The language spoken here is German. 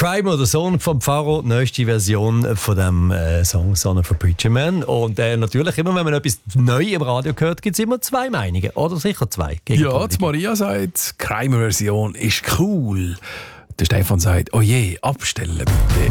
Crime, der Sohn vom Pharao, die neueste Version von dem Song «Son of a Preacher Man». Und natürlich, immer wenn man etwas neu im Radio hört, gibt es immer zwei Meinungen. Oder sicher zwei. Ja, die Maria sagt, die Crime-Version ist cool. Der Stefan sagt, oh je, abstellen bitte.